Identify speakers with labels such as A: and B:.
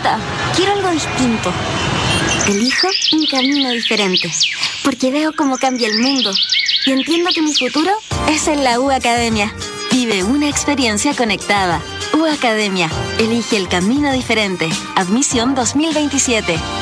A: encanta. Quiero algo distinto. Elijo un camino diferente, porque veo cómo cambia el mundo y entiendo que mi futuro es en la U Academia. Vive una experiencia conectada. U Academia. Elige el camino diferente. Admisión 2027.